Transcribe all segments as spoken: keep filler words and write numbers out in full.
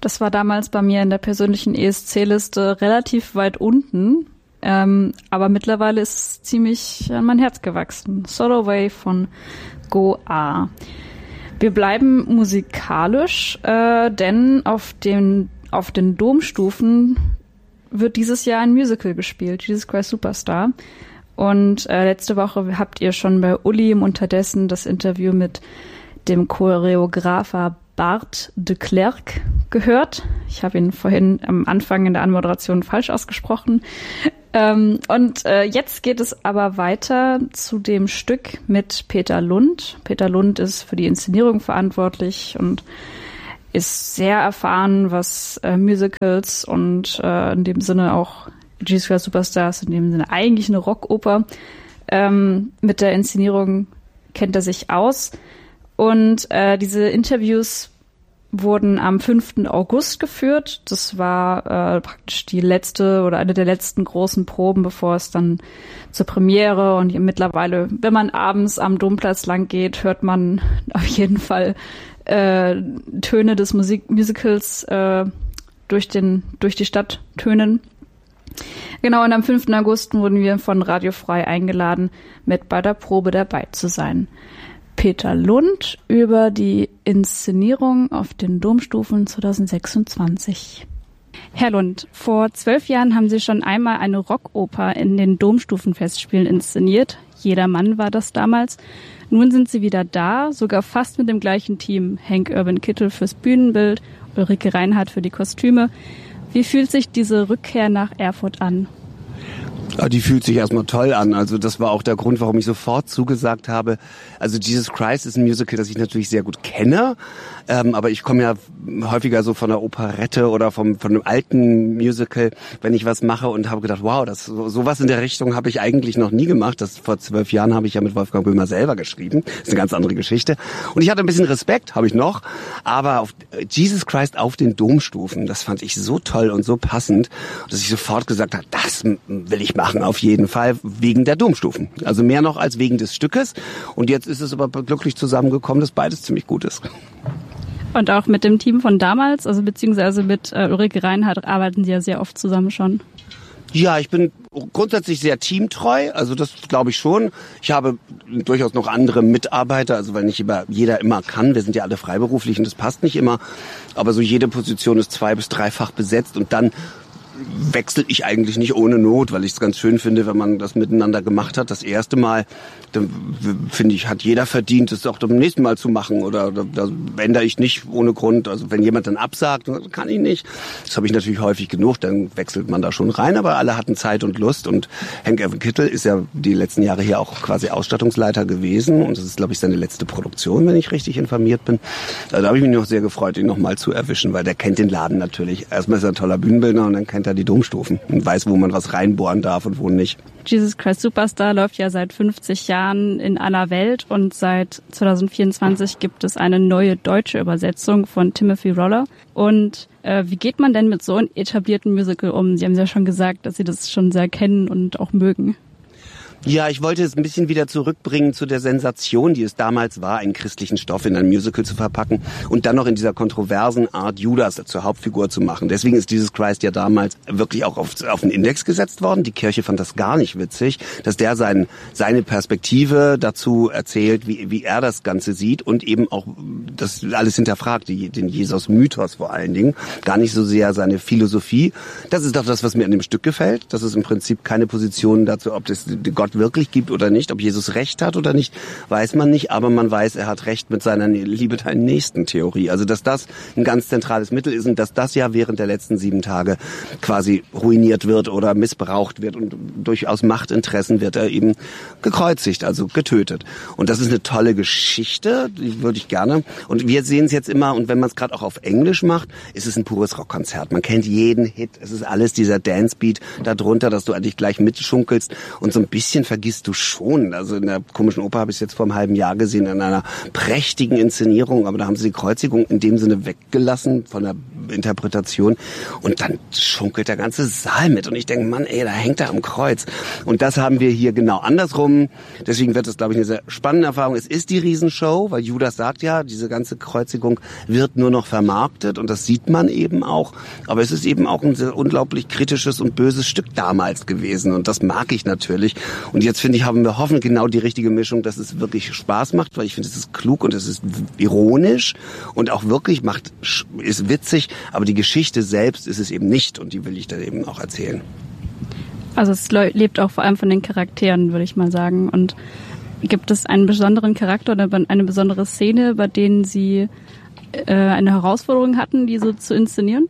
Das war damals bei mir in der persönlichen E S C-Liste relativ weit unten. Ähm, aber mittlerweile ist es ziemlich an mein Herz gewachsen. Solo Way von Go-A. Wir bleiben musikalisch, äh, denn auf den, auf den Domstufen wird dieses Jahr ein Musical gespielt, Jesus Christ Superstar. Und äh, letzte Woche habt ihr schon bei Uli im Unterdessen das Interview mit dem Choreografer Bart de Klerk gehört. Ich habe ihn vorhin am Anfang in der Anmoderation falsch ausgesprochen. Ähm, und äh, jetzt geht es aber weiter zu dem Stück mit Peter Lund. Peter Lund ist für die Inszenierung verantwortlich und ist sehr erfahren, was äh, Musicals und äh, in dem Sinne auch Jesus Christ Superstar ist in dem Sinne eigentlich eine Rockoper. Ähm, mit der Inszenierung kennt er sich aus. Und äh, diese Interviews wurden am fünften August geführt. Das war äh, praktisch die letzte oder eine der letzten großen Proben, bevor es dann zur Premiere. Und mittlerweile, wenn man abends am Domplatz lang geht, hört man auf jeden Fall äh, Töne des Musik- Musicals äh, durch den durch die Stadt tönen. Genau, und am fünften August wurden wir von Radio Frei eingeladen, mit bei der Probe dabei zu sein. Peter Lund über die Inszenierung auf den Domstufen zwanzig sechsundzwanzig. Herr Lund, vor zwölf Jahren haben Sie schon einmal eine Rockoper in den Domstufenfestspielen inszeniert. Jedermann war das damals. Nun sind Sie wieder da, sogar fast mit dem gleichen Team. Henk Urban Kittel fürs Bühnenbild, Ulrike Reinhardt für die Kostüme. Wie fühlt sich diese Rückkehr nach Erfurt an? Ja, die fühlt sich erstmal toll an. Also das war auch der Grund, warum ich sofort zugesagt habe. Also Jesus Christ ist ein Musical, das ich natürlich sehr gut kenne. Ähm, aber ich komme ja häufiger so von der Operette oder vom von einem alten Musical, wenn ich was mache, und habe gedacht, wow, das so, sowas in der Richtung habe ich eigentlich noch nie gemacht. Das vor zwölf Jahren habe ich ja mit Wolfgang Böhmer selber geschrieben. Das ist eine ganz andere Geschichte. Und ich hatte ein bisschen Respekt, habe ich noch. Aber auf Jesus Christ auf den Domstufen, das fand ich so toll und so passend, dass ich sofort gesagt habe, das will ich machen, auf jeden Fall, wegen der Domstufen. Also mehr noch als wegen des Stückes. Und jetzt ist es aber glücklich zusammengekommen, dass beides ziemlich gut ist. Und auch mit dem Team von damals, also beziehungsweise mit äh, Ulrike Reinhardt, arbeiten Sie ja sehr oft zusammen schon. Ja, ich bin grundsätzlich sehr teamtreu, also das glaube ich schon. Ich habe durchaus noch andere Mitarbeiter, also weil nicht immer, jeder immer kann. Wir sind ja alle freiberuflich und das passt nicht immer. Aber so jede Position ist zwei- bis dreifach besetzt und dann wechsle ich eigentlich nicht ohne Not, weil ich es ganz schön finde, wenn man das miteinander gemacht hat. Das erste Mal, dann finde ich, hat jeder verdient, es auch beim nächsten Mal zu machen. Oder da, da ändere ich nicht ohne Grund. Also wenn jemand dann absagt, dann kann ich nicht. Das habe ich natürlich häufig genug, dann wechselt man da schon rein. Aber alle hatten Zeit und Lust. Und Henk Urban Kittel ist ja die letzten Jahre hier auch quasi Ausstattungsleiter gewesen. Und das ist, glaube ich, seine letzte Produktion, wenn ich richtig informiert bin. Also da habe ich mich noch sehr gefreut, ihn nochmal zu erwischen, weil der kennt den Laden natürlich. Erstmal ist er ein toller Bühnenbildner und dann kennt er die Domstufen und weiß, wo man was reinbohren darf und wo nicht. Jesus Christ Superstar läuft ja seit fünfzig Jahren in aller Welt und seit zwanzig vierundzwanzig gibt es eine neue deutsche Übersetzung von Timothy Roller. Und äh, wie geht man denn mit so einem etablierten Musical um? Sie haben ja schon gesagt, dass Sie das schon sehr kennen und auch mögen. Ja, ich wollte es ein bisschen wieder zurückbringen zu der Sensation, die es damals war, einen christlichen Stoff in ein Musical zu verpacken und dann noch in dieser kontroversen Art Judas zur Hauptfigur zu machen. Deswegen ist Jesus Christ ja damals wirklich auch auf, auf den Index gesetzt worden. Die Kirche fand das gar nicht witzig, dass der sein, seine Perspektive dazu erzählt, wie, wie er das Ganze sieht und eben auch das alles hinterfragt, die, den Jesus-Mythos vor allen Dingen, gar nicht so sehr seine Philosophie. Das ist doch das, was mir an dem Stück gefällt. Das ist im Prinzip keine Position dazu, ob das Gott wirklich gibt oder nicht, ob Jesus recht hat oder nicht, weiß man nicht, aber man weiß, er hat recht mit seiner Liebe deinen Nächsten Theorie. Also, dass das ein ganz zentrales Mittel ist und dass das ja während der letzten sieben Tage quasi ruiniert wird oder missbraucht wird und durchaus Machtinteressen wird er eben gekreuzigt, also getötet. Und das ist eine tolle Geschichte, die würde ich gerne. Und wir sehen es jetzt immer, und wenn man es gerade auch auf Englisch macht, ist es ein pures Rockkonzert. Man kennt jeden Hit, es ist alles dieser Dancebeat darunter, dass du eigentlich gleich mitschunkelst und so ein bisschen vergisst du schon. Also in der komischen Oper habe ich es jetzt vor einem halben Jahr gesehen, in einer prächtigen Inszenierung, aber da haben sie die Kreuzigung in dem Sinne weggelassen, von der Interpretation. Und dann schunkelt der ganze Saal mit. Und ich denke, Mann, ey, da hängt er am Kreuz. Und das haben wir hier genau andersrum. Deswegen wird es, glaube ich, eine sehr spannende Erfahrung. Es ist die Riesenshow, weil Judas sagt ja, diese ganze Kreuzigung wird nur noch vermarktet. Und das sieht man eben auch. Aber es ist eben auch ein sehr unglaublich kritisches und böses Stück damals gewesen. Und das mag ich natürlich. Und jetzt, finde ich, haben wir hoffentlich genau die richtige Mischung, dass es wirklich Spaß macht, weil ich finde, es ist klug und es ist ironisch und auch wirklich macht, ist witzig. Aber die Geschichte selbst ist es eben nicht. Und die will ich dann eben auch erzählen. Also es lebt auch vor allem von den Charakteren, würde ich mal sagen. Und gibt es einen besonderen Charakter oder eine besondere Szene, bei denen Sie äh, eine Herausforderung hatten, die so zu inszenieren?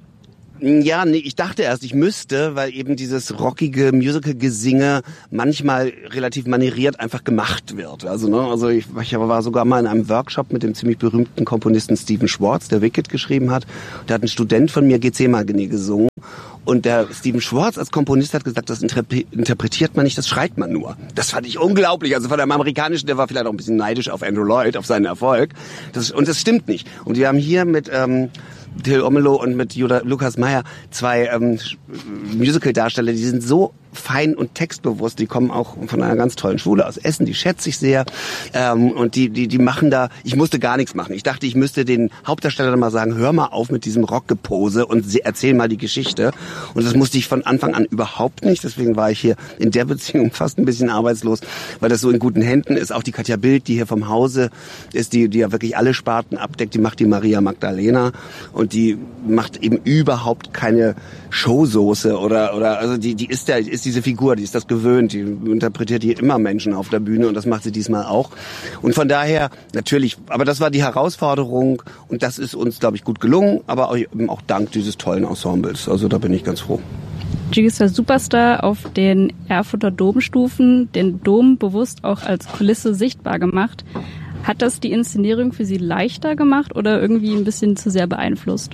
Ja, nee, ich dachte erst, ich müsste, weil eben dieses rockige Musical-Gesinge manchmal relativ manieriert einfach gemacht wird. Also, ne, also ich, ich war sogar mal in einem Workshop mit dem ziemlich berühmten Komponisten Stephen Schwartz, der Wicked geschrieben hat. Da hat ein Student von mir Gethsemane gesungen. Und der Stephen Schwartz als Komponist hat gesagt, das interpretiert man nicht, das schreit man nur. Das fand ich unglaublich. Also von einem Amerikanischen, der war vielleicht auch ein bisschen neidisch auf Andrew Lloyd, auf seinen Erfolg. Das, und das stimmt nicht. Und wir haben hier mit ähm, Till Omelow und mit Judah, Lukas Meyer zwei ähm, Musical-Darsteller, die sind so fein und textbewusst, die kommen auch von einer ganz tollen Schule aus Essen, die schätze ich sehr, ähm, und die die die machen da, ich musste gar nichts machen. Ich dachte, ich müsste den Hauptdarsteller mal sagen, hör mal auf mit diesem Rockgepose und erzähl mal die Geschichte, und das musste ich von Anfang an überhaupt nicht, deswegen war ich hier in der Beziehung fast ein bisschen arbeitslos, weil das so in guten Händen ist. Auch die Katja Bild, die hier vom Hause ist, die die ja wirklich alle Sparten abdeckt, die macht die Maria Magdalena, und die macht eben überhaupt keine Showsoße oder oder also die die ist der ist diese Figur, die ist das gewöhnt, die interpretiert hier immer Menschen auf der Bühne, und das macht sie diesmal auch. Und von daher natürlich, aber das war die Herausforderung, und das ist uns, glaube ich, gut gelungen, aber auch, auch dank dieses tollen Ensembles. Also da bin ich ganz froh. G-Star Superstar auf den Erfurter Domstufen, den Dom bewusst auch als Kulisse sichtbar gemacht. Hat das die Inszenierung für Sie leichter gemacht oder irgendwie ein bisschen zu sehr beeinflusst?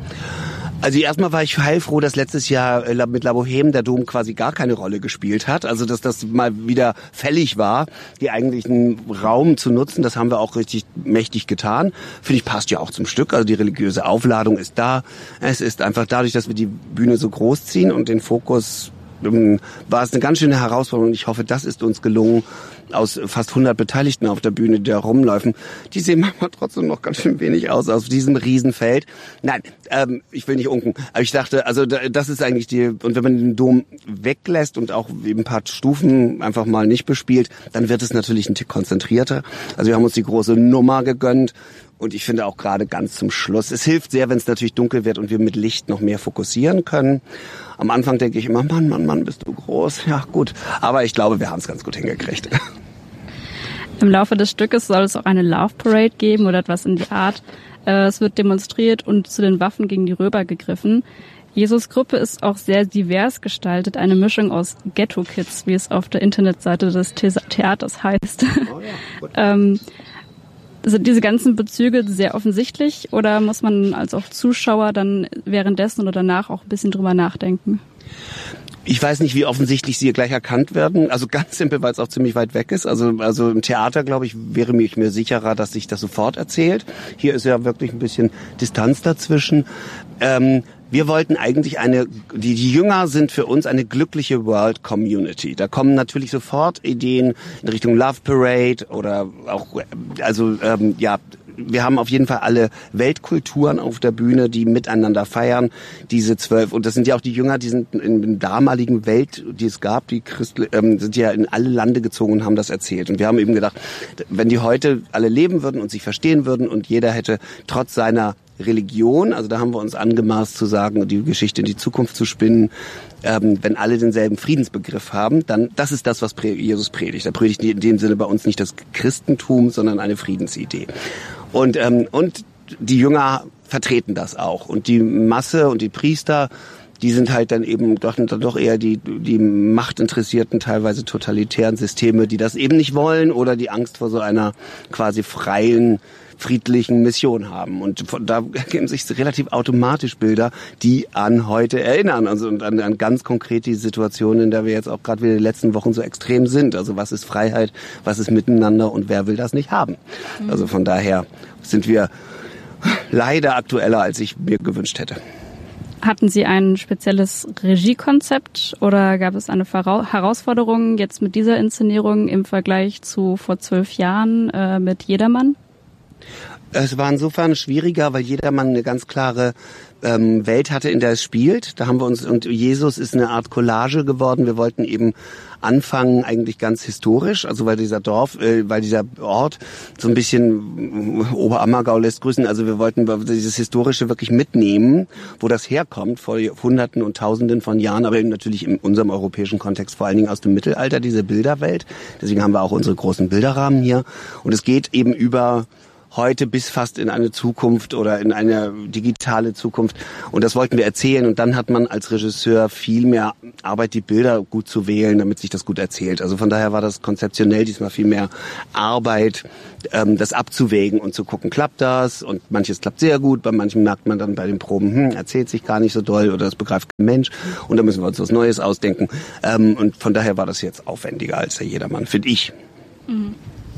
Also erstmal war ich heilfroh, dass letztes Jahr mit La Bohème der Dom quasi gar keine Rolle gespielt hat. Also dass das mal wieder fällig war, die eigentlichen Raum zu nutzen. Das haben wir auch richtig mächtig getan. Finde ich, passt ja auch zum Stück. Also die religiöse Aufladung ist da. Es ist einfach dadurch, dass wir die Bühne so groß ziehen und den Fokus, war es eine ganz schöne Herausforderung. Ich hoffe, das ist uns gelungen. Aus fast hundert Beteiligten auf der Bühne, die da rumläufen, die sehen manchmal trotzdem noch ganz schön wenig aus, aus diesem Riesenfeld. Nein, ähm, ich will nicht unken, aber ich dachte, also das ist eigentlich die, und wenn man den Dom weglässt und auch eben ein paar Stufen einfach mal nicht bespielt, dann wird es natürlich ein Tick konzentrierter. Also wir haben uns die große Nummer gegönnt. Und ich finde auch gerade ganz zum Schluss, es hilft sehr, wenn es natürlich dunkel wird und wir mit Licht noch mehr fokussieren können. Am Anfang denke ich immer, Mann, Mann, Mann, bist du groß. Ja, gut. Aber ich glaube, wir haben es ganz gut hingekriegt. Im Laufe des Stückes soll es auch eine Love Parade geben oder etwas in die Art. Es wird demonstriert und zu den Waffen gegen die Römer gegriffen. Jesus Gruppe ist auch sehr divers gestaltet, eine Mischung aus Ghetto-Kids, wie es auf der Internetseite des Theaters heißt. Oh ja, ähm, sind diese ganzen Bezüge sehr offensichtlich oder muss man als auch Zuschauer dann währenddessen oder danach auch ein bisschen drüber nachdenken? Ich weiß nicht, wie offensichtlich sie gleich erkannt werden. Also ganz simpel, weil es auch ziemlich weit weg ist. Also also im Theater, glaube ich, wäre ich mir sicherer, dass sich das sofort erzählt. Hier ist ja wirklich ein bisschen Distanz dazwischen. Ähm, Wir wollten eigentlich eine, die, die Jünger sind für uns eine glückliche World Community. Da kommen natürlich sofort Ideen in Richtung Love Parade oder auch, also ähm, ja, wir haben auf jeden Fall alle Weltkulturen auf der Bühne, die miteinander feiern, diese zwölf. Und das sind ja auch die Jünger, die sind in der damaligen Welt, die es gab, die Christ, ähm, sind ja in alle Lande gezogen und haben das erzählt. Und wir haben eben gedacht, wenn die heute alle leben würden und sich verstehen würden und jeder hätte trotz seiner Religion, also da haben wir uns angemaßt zu sagen, die Geschichte in die Zukunft zu spinnen, ähm, wenn alle denselben Friedensbegriff haben, dann, das ist das, was Jesus predigt. Er predigt in dem Sinne bei uns nicht das Christentum, sondern eine Friedensidee. Und, ähm, und die Jünger vertreten das auch. Und die Masse und die Priester, die sind halt dann eben doch, doch eher die, die machtinteressierten, teilweise totalitären Systeme, die das eben nicht wollen oder die Angst vor so einer quasi freien, friedlichen Mission haben. Und da ergeben sich relativ automatisch Bilder, die an heute erinnern. Also und an, an ganz konkret die Situation, in der wir jetzt auch gerade wieder die letzten Wochen so extrem sind. Also was ist Freiheit, was ist Miteinander und wer will das nicht haben? Mhm. Also von daher sind wir leider aktueller, als ich mir gewünscht hätte. Hatten Sie ein spezielles Regiekonzept oder gab es eine Herausforderung jetzt mit dieser Inszenierung im Vergleich zu vor zwölf Jahren äh, mit Jedermann? Es war insofern schwieriger, weil Jedermann eine ganz klare ähm, Welt hatte, in der es spielt. Da haben wir uns, und Jesus ist eine Art Collage geworden. Wir wollten eben anfangen, eigentlich ganz historisch, also weil dieser Dorf, äh, weil dieser Ort so ein bisschen Oberammergau lässt grüßen. Also wir wollten dieses Historische wirklich mitnehmen, wo das herkommt, vor Hunderten und Tausenden von Jahren, aber eben natürlich in unserem europäischen Kontext vor allen Dingen aus dem Mittelalter, diese Bilderwelt. Deswegen haben wir auch unsere großen Bilderrahmen hier. Und es geht eben über heute bis fast in eine Zukunft oder in eine digitale Zukunft. Und das wollten wir erzählen. Und dann hat man als Regisseur viel mehr Arbeit, die Bilder gut zu wählen, damit sich das gut erzählt. Also von daher war das konzeptionell diesmal viel mehr Arbeit, ähm, das abzuwägen und zu gucken, klappt das? Und manches klappt sehr gut. Bei manchen merkt man dann bei den Proben, hm, erzählt sich gar nicht so doll oder das begreift kein Mensch. Und da müssen wir uns was Neues ausdenken. Ähm, und von daher war das jetzt aufwendiger als der Jedermann, finde ich. Mhm.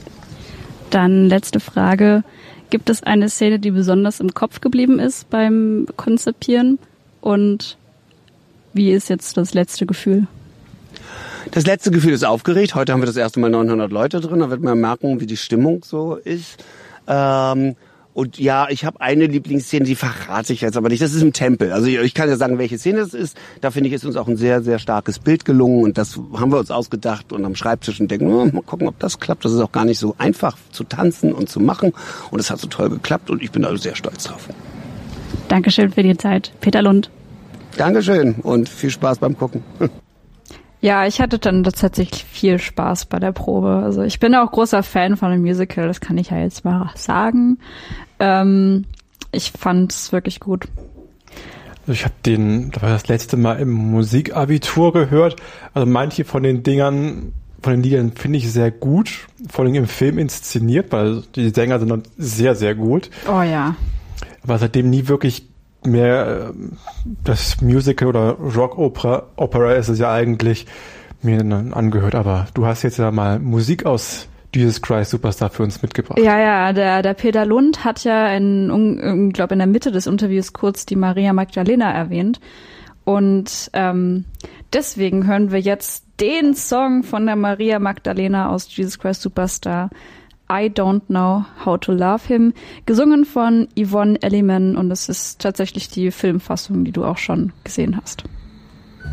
Dann letzte Frage. Gibt es eine Szene, die besonders im Kopf geblieben ist beim Konzipieren? Und wie ist jetzt das letzte Gefühl? Das letzte Gefühl ist aufgeregt. Heute haben wir das erste Mal neunhundert Leute drin. Da wird man merken, wie die Stimmung so ist. Ähm Und ja, ich habe eine Lieblingsszene, die verrate ich jetzt aber nicht. Das ist im Tempel. Also ich kann ja sagen, welche Szene es ist. Da finde ich, ist uns auch ein sehr, sehr starkes Bild gelungen. Und das haben wir uns ausgedacht und am Schreibtisch und denken, oh, mal gucken, ob das klappt. Das ist auch gar nicht so einfach zu tanzen und zu machen. Und es hat so toll geklappt und ich bin also sehr stolz drauf. Dankeschön für die Zeit. Peter Lund. Dankeschön und viel Spaß beim Gucken. Ja, ich hatte dann tatsächlich viel Spaß bei der Probe. Also ich bin auch großer Fan von einem Musical, das kann ich ja jetzt mal sagen. Ähm, ich fand es wirklich gut. Also ich habe den, das war das letzte Mal im Musikabitur gehört. Also manche von den Dingern, von den Liedern finde ich sehr gut, vor allem im Film inszeniert, weil die Sänger sind dann sehr, sehr gut. Oh ja. Aber seitdem nie wirklich mehr das Musical oder Rock-Opera Opera ist es ja eigentlich mir angehört, aber du hast jetzt ja mal Musik aus Jesus Christ Superstar für uns mitgebracht. Ja, ja, der, der Peter Lund hat ja in, ich glaube in der Mitte des Interviews kurz die Maria Magdalena erwähnt und ähm, deswegen hören wir jetzt den Song von der Maria Magdalena aus Jesus Christ Superstar, I Don't Know How to Love Him, gesungen von Yvonne Elliman und es ist tatsächlich die Filmfassung, die du auch schon gesehen hast.